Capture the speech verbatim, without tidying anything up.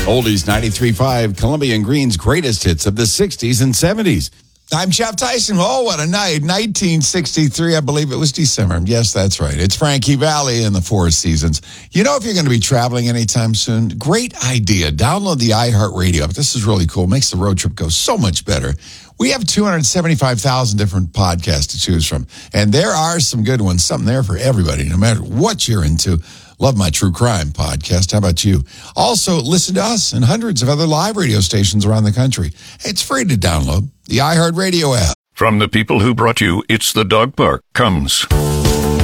Oldies ninety-three point five, Columbia and Green's greatest hits of the sixties and seventies. I'm Jeff Tyson. Oh, what a night. nineteen sixty-three, I believe it was December. Yes, that's right. It's Frankie Valli in the Four Seasons. You know, if you're going to be traveling anytime soon, great idea. Download the iHeartRadio app. This is really cool. Makes the road trip go so much better. We have two hundred seventy-five thousand different podcasts to choose from, and there are some good ones, something there for everybody, no matter what you're into. Love my true crime podcast. How about you? Also, listen to us and hundreds of other live radio stations around the country. It's free to download the iHeartRadio app. From the people who brought you It's the Dog Park comes